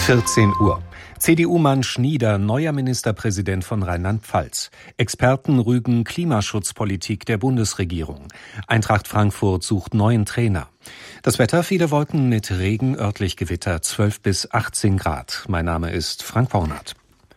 14 Uhr. CDU-Mann Schnieder, neuer Ministerpräsident von Rheinland-Pfalz. Experten rügen Klimaschutzpolitik der Bundesregierung. Eintracht Frankfurt sucht neuen Trainer. Das Wetter, viele Wolken mit Regen, örtlich Gewitter, 12 bis 18 Grad. Mein Name ist Frank Bornert.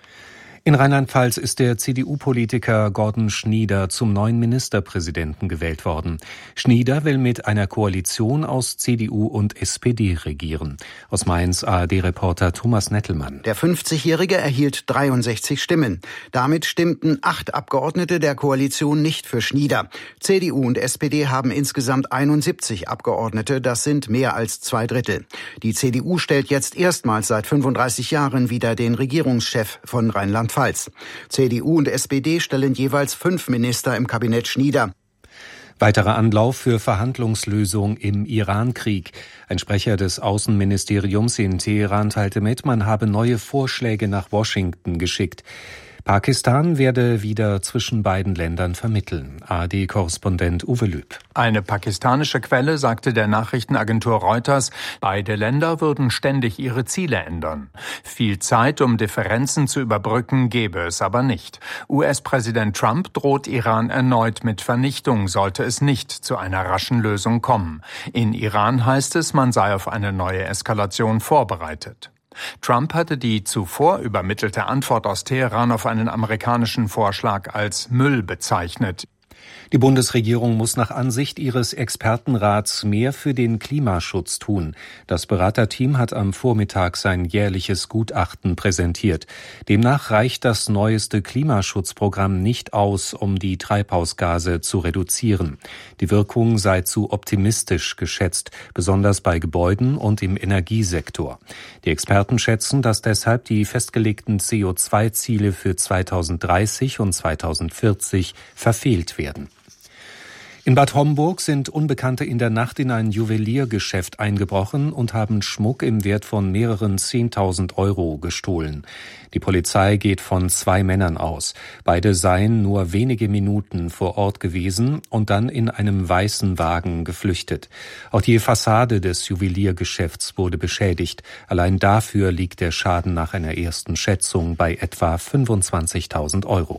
In Rheinland-Pfalz ist der CDU-Politiker Gordon Schnieder zum neuen Ministerpräsidenten gewählt worden. Schnieder will mit einer Koalition aus CDU und SPD regieren. Aus Mainz ARD-Reporter Thomas Nettelmann. Der 50-Jährige erhielt 63 Stimmen. Damit stimmten 8 Abgeordnete der Koalition nicht für Schnieder. CDU und SPD haben insgesamt 71 Abgeordnete. Das sind mehr als 2/3. Die CDU stellt jetzt erstmals seit 35 Jahren wieder den Regierungschef von Rheinland-Pfalz. CDU und SPD stellen jeweils 5 Minister im Kabinett Schnieder. Weiterer Anlauf für Verhandlungslösung im Iran-Krieg. Ein Sprecher des Außenministeriums in Teheran teilte mit, man habe neue Vorschläge nach Washington geschickt. Pakistan werde wieder zwischen beiden Ländern vermitteln. ARD-Korrespondent Uwe Lüb. Eine pakistanische Quelle sagte der Nachrichtenagentur Reuters, beide Länder würden ständig ihre Ziele ändern. Viel Zeit, um Differenzen zu überbrücken, gäbe es aber nicht. US-Präsident Trump droht Iran erneut mit Vernichtung, sollte es nicht zu einer raschen Lösung kommen. In Iran heißt es, man sei auf eine neue Eskalation vorbereitet. Trump hatte die zuvor übermittelte Antwort aus Teheran auf einen amerikanischen Vorschlag als Müll bezeichnet. Die Bundesregierung muss nach Ansicht ihres Expertenrats mehr für den Klimaschutz tun. Das Beraterteam hat am Vormittag sein jährliches Gutachten präsentiert. Demnach reicht das neueste Klimaschutzprogramm nicht aus, um die Treibhausgase zu reduzieren. Die Wirkung sei zu optimistisch geschätzt, besonders bei Gebäuden und im Energiesektor. Die Experten schätzen, dass deshalb die festgelegten CO2-Ziele für 2030 und 2040 verfehlt werden. In Bad Homburg sind Unbekannte in der Nacht in ein Juweliergeschäft eingebrochen und haben Schmuck im Wert von mehreren 10.000 Euro gestohlen. Die Polizei geht von 2 Männern aus. Beide seien nur wenige Minuten vor Ort gewesen und dann in einem weißen Wagen geflüchtet. Auch die Fassade des Juweliergeschäfts wurde beschädigt. Allein dafür liegt der Schaden nach einer ersten Schätzung bei etwa 25.000 Euro.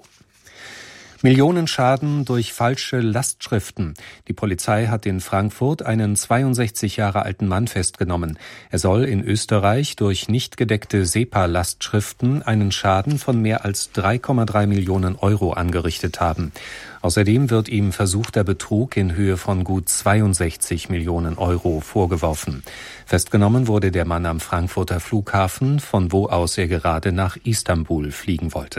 Millionenschaden durch falsche Lastschriften. Die Polizei hat in Frankfurt einen 62 Jahre alten Mann festgenommen. Er soll in Österreich durch nicht gedeckte SEPA-Lastschriften einen Schaden von mehr als 3,3 Millionen Euro angerichtet haben. Außerdem wird ihm versuchter Betrug in Höhe von gut 62 Millionen Euro vorgeworfen. Festgenommen wurde der Mann am Frankfurter Flughafen, von wo aus er gerade nach Istanbul fliegen wollte.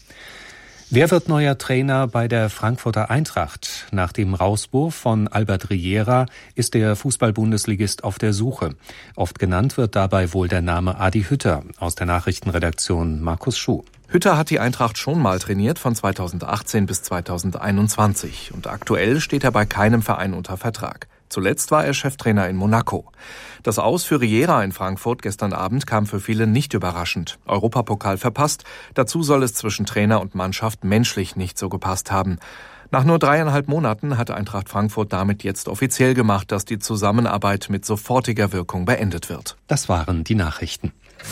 Wer wird neuer Trainer bei der Frankfurter Eintracht? Nach dem Rauswurf von Albert Riera ist der Fußball-Bundesligist auf der Suche. Oft genannt wird dabei wohl der Name Adi Hütter. Aus der Nachrichtenredaktion Markus Schuh. Hütter hat die Eintracht schon mal trainiert, von 2018 bis 2021. Und aktuell steht er bei keinem Verein unter Vertrag. Zuletzt war er Cheftrainer in Monaco. Das Aus für Riera in Frankfurt gestern Abend kam für viele nicht überraschend. Europapokal verpasst. Dazu soll es zwischen Trainer und Mannschaft menschlich nicht so gepasst haben. Nach nur 3,5 Monaten hat Eintracht Frankfurt damit jetzt offiziell gemacht, dass die Zusammenarbeit mit sofortiger Wirkung beendet wird. Das waren die Nachrichten.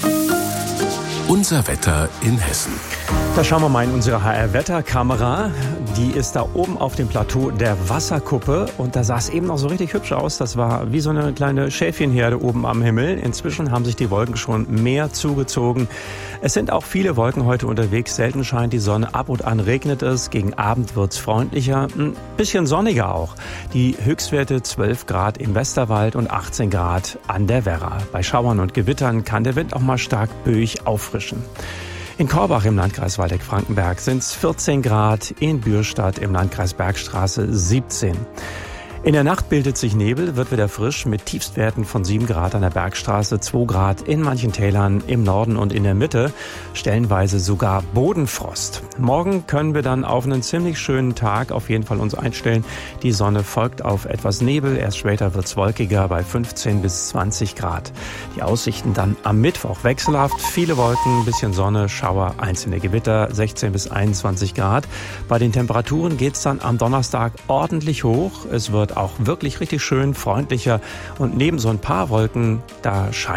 Unser Wetter in Hessen. Da schauen wir mal in unsere HR-Wetterkamera. Die ist da oben auf dem Plateau der Wasserkuppe. Und da sah es eben noch so richtig hübsch aus. Das war wie so eine kleine Schäfchenherde oben am Himmel. Inzwischen haben sich die Wolken schon mehr zugezogen. Es sind auch viele Wolken heute unterwegs. Selten scheint die Sonne, ab und an regnet es. Gegen Abend wird's freundlicher. Ein bisschen sonniger auch. Die Höchstwerte 12 Grad im Westerwald und 18 Grad an der Werra. Bei Schauern und Gewittern kann der Wind auch mal stark böig auffrischen. In Korbach im Landkreis Waldeck-Frankenberg sind es 14 Grad, in Bürstadt im Landkreis Bergstraße 17. In der Nacht bildet sich Nebel, wird wieder frisch mit Tiefstwerten von 7 Grad an der Bergstraße, 2 Grad in manchen Tälern im Norden und in der Mitte, stellenweise sogar Bodenfrost. Morgen können wir dann auf einen ziemlich schönen Tag auf jeden Fall uns einstellen. Die Sonne folgt auf etwas Nebel, erst später wird's wolkiger bei 15 bis 20 Grad. Die Aussichten dann am Mittwoch wechselhaft, viele Wolken, ein bisschen Sonne, Schauer, einzelne Gewitter, 16 bis 21 Grad. Bei den Temperaturen geht's dann am Donnerstag ordentlich hoch. Es wird auch wirklich richtig schön, freundlicher und neben so ein paar Wolken, da scheint